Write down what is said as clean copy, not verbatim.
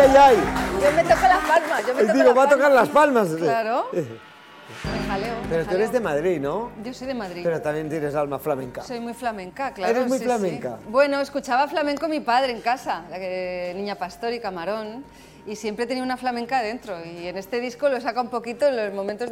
ay, ay. Yo me toco las palmas, yo me toco Digo, las va a tocar palmas. las palmas. Claro. Me jaleo. Pero tú eres de Madrid, ¿no? Yo soy de Madrid. Pero también tienes alma flamenca. Soy muy flamenca, claro. ¿Eres muy sí, flamenca? sí. Bueno, escuchaba flamenco mi padre en casa, Niña Pastor y Camarón, y siempre tenía una flamenca dentro. Y en este disco lo saca un poquito en los momentos